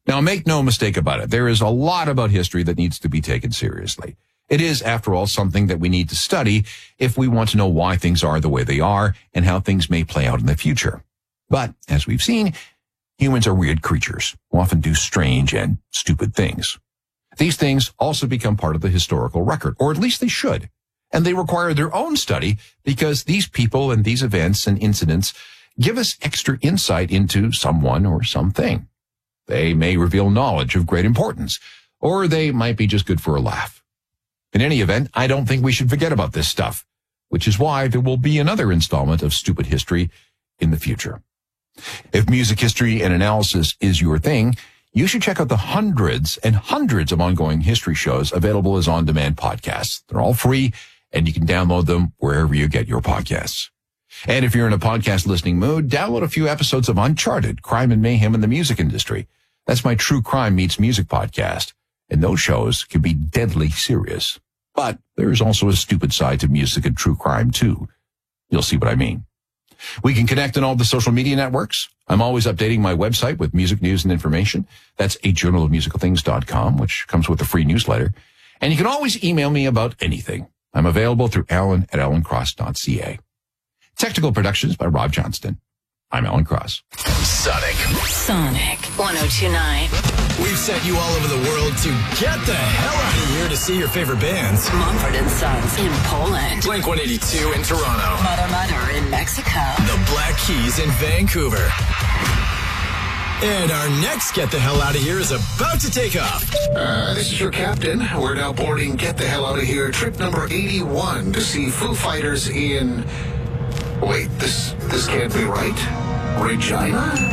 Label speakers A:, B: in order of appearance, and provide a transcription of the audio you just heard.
A: Now, make no mistake about it. There is a lot about history that needs to be taken seriously. It is, after all, something that we need to study if we want to know why things are the way they are and how things may play out in the future. But, as we've seen, humans are weird creatures who often do strange and stupid things. These things also become part of the historical record, or at least they should. And they require their own study because these people and these events and incidents give us extra insight into someone or something. They may reveal knowledge of great importance, or they might be just good for a laugh. In any event, I don't think we should forget about this stuff, which is why there will be another installment of Stupid History in the future. If music history and analysis is your thing, you should check out the hundreds and hundreds of ongoing history shows available as on-demand podcasts. They're all free, and you can download them wherever you get your podcasts. And if you're in a podcast listening mood, download a few episodes of Uncharted, Crime and Mayhem in the Music Industry. That's my true crime meets music podcast. And those shows can be deadly serious. But there is also a stupid side to music and true crime, too. You'll see what I mean. We can connect on all the social media networks. I'm always updating my website with music news and information. That's ajournalofmusicalthings.com, which comes with a free newsletter. And you can always email me about anything. I'm available through alan@alancross.ca. Technical productions by Rob Johnston. I'm Alan Cross.
B: Sonic 1029.
C: We've sent you all over the world to get the hell out of here to see your favorite bands.
B: Mumford & Sons in Poland.
C: Blink 182 in Toronto.
B: Mother in Mexico.
C: The Black Keys in Vancouver. And our next Get the Hell Out of Here is about to take off.
D: This is your captain. We're now boarding Get the Hell Out of Here, trip number 81 to see Foo Fighters in... Wait, this can't be right. Regina?